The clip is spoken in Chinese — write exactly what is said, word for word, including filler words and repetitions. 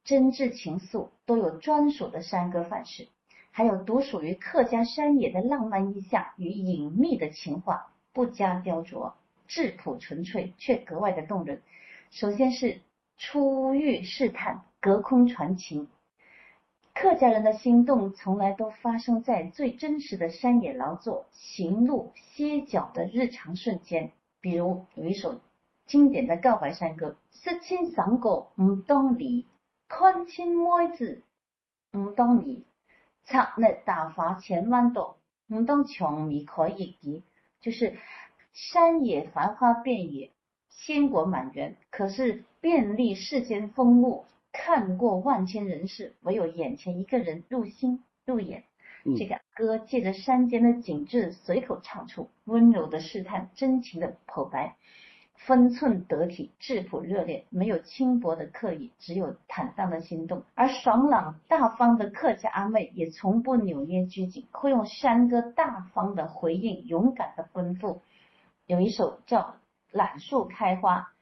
真挚情愫都有专属的山歌范式，还有独属于客家山野的浪漫意象与隐秘的情话，不加雕琢，质朴纯粹却格外的动人。首先是初遇试探，隔空传情。客家人的心动从来都发生在最真实的山野劳作、行路、歇脚的日常瞬间。比如有一首经典的告白山歌：识亲三個唔當你，看親妹子唔當你，插力大發千萬朵，唔當長米可以及。就是山野繁花遍野，鲜果满园，可是遍历世间风物，看过万千人世，唯有眼前一个人入心入眼。 嗯、 这个歌借着山间的景致随口唱出，温柔的试探，真情的剖白，分寸得体，质朴热烈，没有轻薄的刻意，只有坦荡的心动。而爽朗大方的客家阿妹也从不扭捏拘谨，会用山歌大方的回应，勇敢的奔赴。有一首叫懒树开花，